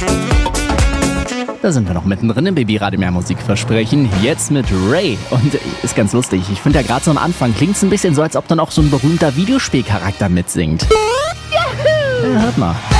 Da sind wir noch mittendrin im Babyradio Mehr Musikversprechen. Jetzt mit Ray. Und ist ganz lustig. Ich finde ja gerade so am Anfang klingt es ein bisschen so, als ob dann auch so ein berühmter Videospielcharakter mitsingt. Ja, hört mal.